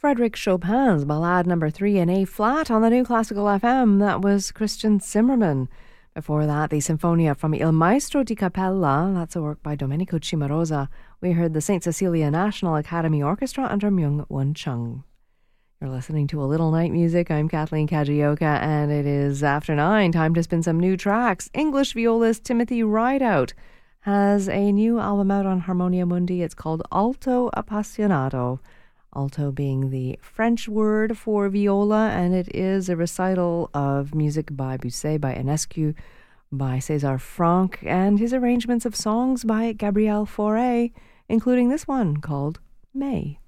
Frédéric Chopin's Ballade Number 3 in A flat on the New Classical FM. That was Christian Zimmermann. Before that, the Sinfonia from Il Maestro di Cappella. That's a work by Domenico Cimarosa. We heard the St. Cecilia National Academy Orchestra under Myung-Whun Chung. You're listening to A Little Night Music. I'm Kathleen Kajioka, and it is after 9. Time to spin some new tracks. English violist Timothy Rideout has a new album out on Harmonia Mundi. It's called Alto Appassionato. Alto being the French word for viola, and it is a recital of music by Bizet, by Enescu, by César Franck, and his arrangements of songs by Gabriel Fauré, including this one called May.